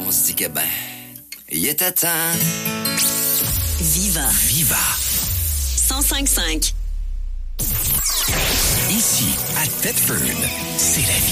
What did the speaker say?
on se dit que il était temps. Viva. 105.5. Ici, à Thetford, c'est la vie.